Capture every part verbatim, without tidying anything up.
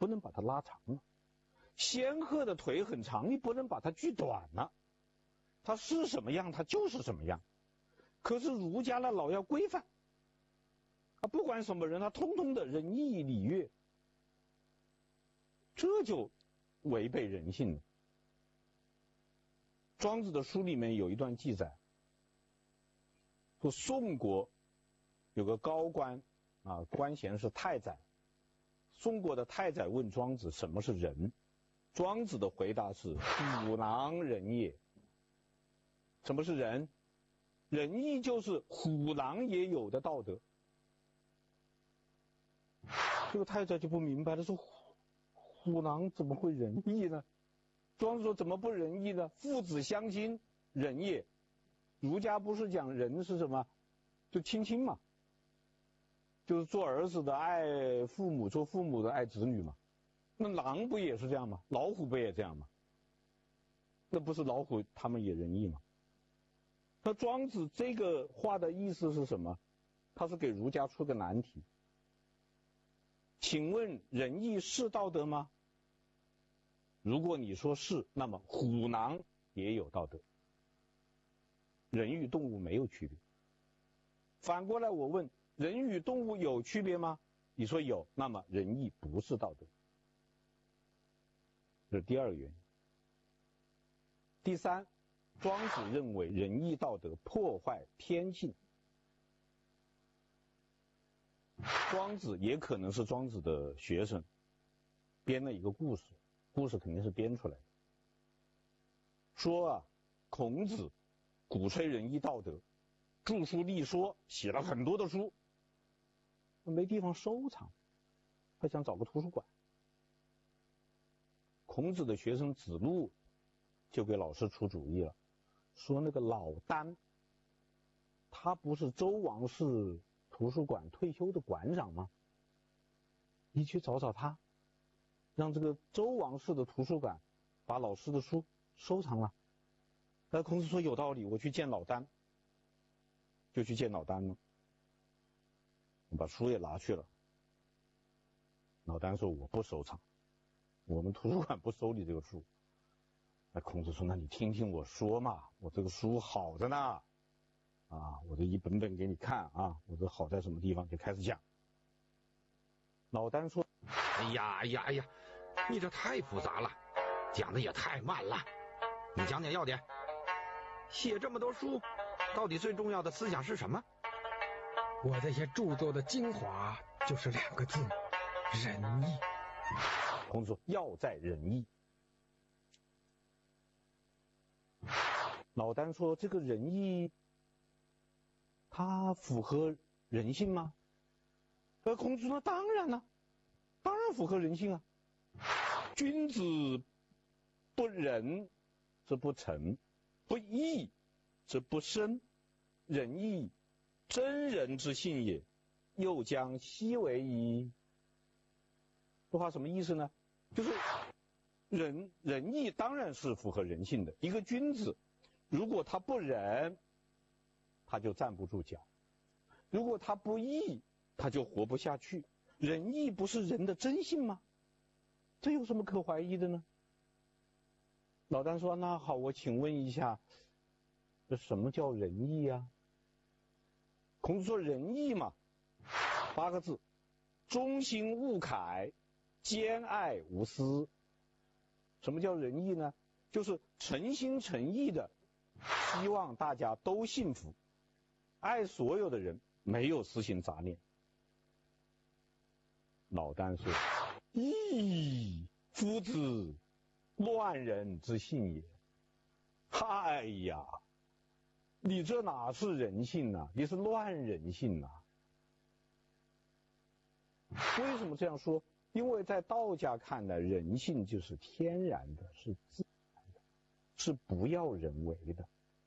不能把它拉长了；仙鹤的腿很长，你不能把它锯短了。它是什么样，它就是什么样。可是儒家呢，老要规范，啊，不管什么人，他通通的仁义礼乐，这就违背人性了。庄子的书里面有一段记载，说宋国有个高官啊，官衔是太宰。宋国的太宰问庄子什么是仁，庄子的回答是虎狼人也。什么是仁？仁义就是虎狼也有的道德。这个太宰就不明白了，说虎虎狼怎么会仁义呢？庄子说怎么不仁义呢？父子相亲，仁也。儒家不是讲仁是什么？就亲亲嘛，就是做儿子的爱父母，做父母的爱子女嘛。那狼不也是这样吗？老虎不也这样吗？那不是老虎他们也仁义吗？那庄子这个话的意思是什么？他是给儒家出个难题。请问仁义是道德吗？如果你说是，那么虎狼也有道德，人与动物没有区别。反过来我问，人与动物有区别吗？你说有，那么仁义不是道德，这是第二个原因。第三，庄子认为仁义道德破坏天性。庄子也可能是庄子的学生编了一个故事，故事肯定是编出来的。说啊，孔子鼓吹仁义道德，著书立说，写了很多的书，没地方收藏，他想找个图书馆。孔子的学生子路就给老师出主意了，说那个老聃，他不是周王室图书馆退休的馆长吗？你去找找他，让这个周王室的图书馆把老师的书收藏了。那孔子说有道理，我去见老聃，就去见老聃了。我把书也拿去了。老聃说我不收藏，我们图书馆不收你这个书。那孔子说那你听听我说嘛，我这个书好着呢。啊，我这一本本给你看啊，我这好在什么地方，就开始讲。老聃说：“ 哎呀哎呀哎呀，你这太复杂了，讲的也太慢了。你讲讲要点。写这么多书，到底最重要的思想是什么？” 我这些著作的精华就是两个字：仁义。 孔子说：“要在仁义。”老聃说：“这个仁义，它符合人性吗？”而孔子说：“当然了，当然符合人性啊！君子不仁则不成，不义则不生。仁义，真人之性也，又将奚为矣？”这话什么意思呢？就是仁仁义当然是符合人性的。一个君子，如果他不仁，他就站不住脚；如果他不义，他就活不下去。仁义不是人的真性吗？这有什么可怀疑的呢？老聃说：“那好，我请问一下，这什么叫仁义啊？”孔子说：“仁义嘛，八个字：忠心勿楷，兼爱无私。”什么叫仁义呢？就是诚心诚意的希望大家都幸福，爱所有的人，没有私心杂念。老聃说：“咦，夫子，乱人之性也。哎呀，你这哪是人性啊，你是乱人性啊！”为什么这样说？因为在道家看来，人性就是天然的，是自然的，是不要人为的。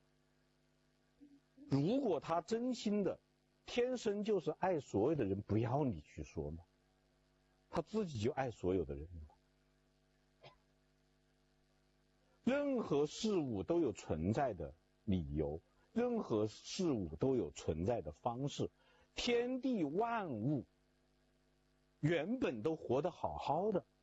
如果他真心的天生就是爱所有的人，不要你去说嘛，他自己就爱所有的人了。任何事物都有存在的理由，任何事物都有存在的方式。天地万物原本都活得好好的，